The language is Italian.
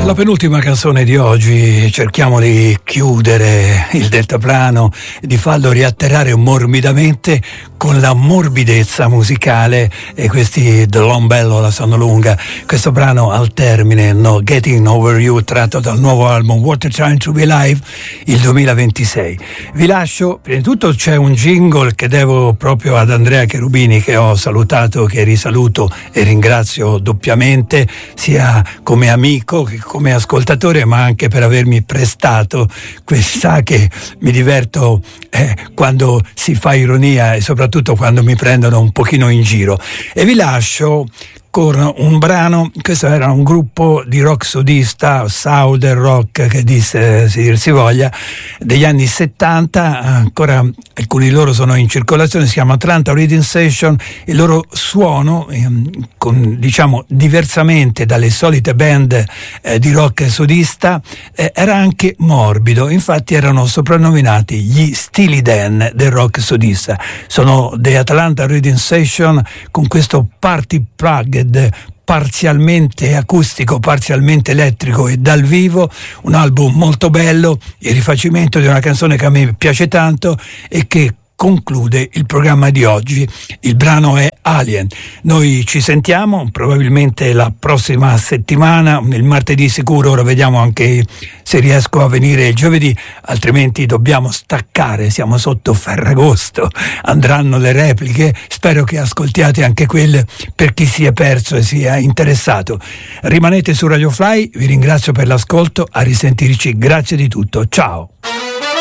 La penultima canzone di oggi cerchiamo di chiudere il deltaplano, di farlo riatterrare morbidamente con la morbidezza musicale, e questi The Long Bello la sanno lunga. Questo brano al termine, No Getting Over You, tratto dal nuovo album What a Time to Be Alive, il 2026. Vi lascio, prima di tutto c'è un jingle che devo proprio ad Andrea Cherubini, che ho salutato, che risaluto e ringrazio doppiamente, sia come amico che come ascoltatore, ma anche per avermi prestato questa, che mi diverto quando si fa ironia e soprattutto quando mi prendono un pochino in giro. E vi lascio con un brano. Questo era un gruppo di rock sudista, Southern rock, che disse si voglia, degli anni 70, ancora alcuni di loro sono in circolazione, si chiama Atlanta Reading Session. Il loro suono, diciamo diversamente dalle solite band di rock sudista, era anche morbido, infatti erano soprannominati gli Steely Dan del rock sudista. Sono The Atlanta Reading Session con questo party plugged parzialmente acustico, parzialmente elettrico e dal vivo, un album molto bello, il rifacimento di una canzone che a me piace tanto e che conclude il programma di oggi. Il brano è Alien. Noi ci sentiamo probabilmente la prossima settimana, il martedì sicuro, ora vediamo anche se riesco a venire il giovedì, altrimenti dobbiamo staccare, siamo sotto Ferragosto, andranno le repliche, spero che ascoltiate anche quelle per chi si è perso e sia interessato. Rimanete su Radio Fly, vi ringrazio per l'ascolto, a risentirci, grazie di tutto, ciao!